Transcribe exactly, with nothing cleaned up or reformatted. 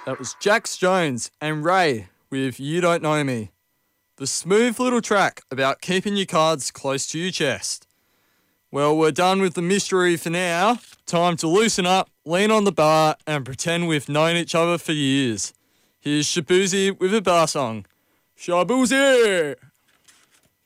That was Jax Jones and Ray with You Don't Know Me. The smooth little track about keeping your cards close to your chest. Well, we're done with the mystery for now. Time to loosen up, lean on the bar, and pretend we've known each other for years. Here's Shaboozey with a bar song. Shaboozey!